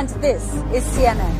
This is CNN.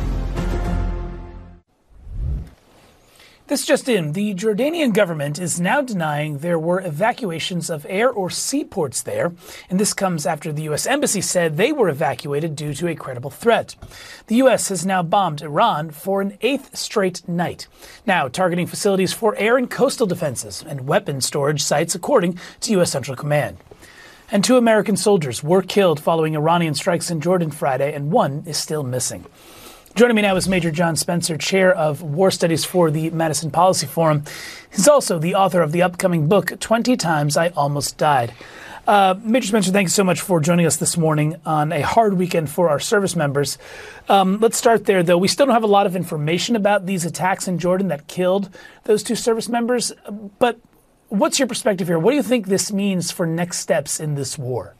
This just in, the Jordanian government is now denying there were evacuations of air or seaports there, and this comes after the U.S. Embassy said they were evacuated due to a credible threat. The U.S. has now bombed Iran for an eighth straight night, now targeting facilities for air and coastal defenses and weapon storage sites, according to U.S. Central Command. And 2 American soldiers were killed following Iranian strikes in Jordan Friday, and 1 is still missing. Joining me now is Major John Spencer, Chair of War Studies for the Madison Policy Forum. He's also the author of the upcoming book, 20 Times I Almost Died. Major Spencer, thank you so much for joining us this morning on a hard weekend for our service members. Let's start there, though. We still don't have a lot of information about these attacks in Jordan that killed those 2 service members. But what's your perspective here? What do you think this means for next steps in this war?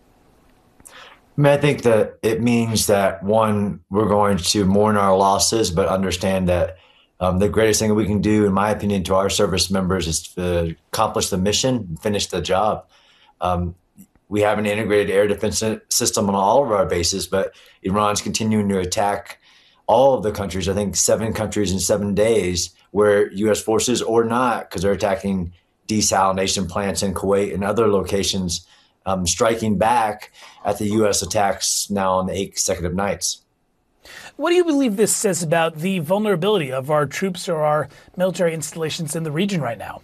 I think that it means that, one, we're going to mourn our losses, but understand that the greatest thing we can do, in my opinion, to our service members is to accomplish the mission and finish the job. We have an integrated air defense system on all of our bases, but Iran's continuing to attack all of the countries, I think 7 countries in 7 days, where U.S. forces or not, because they're attacking desalination plants in Kuwait and other locations, striking back at the U.S. attacks now on the 8 consecutive nights. What do you believe this says about the vulnerability of our troops or our military installations in the region right now?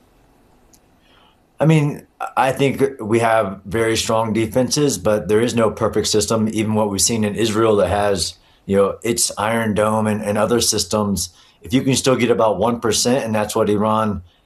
I mean, I think we have very strong defenses, but there is no perfect system. Even what we've seen in Israel that has, its Iron Dome and other systems, if you can still get about 1%, and that's what Iran